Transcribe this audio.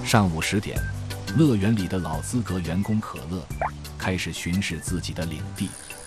上午10点，乐园里的老资格员工可乐开始巡视自己的领地。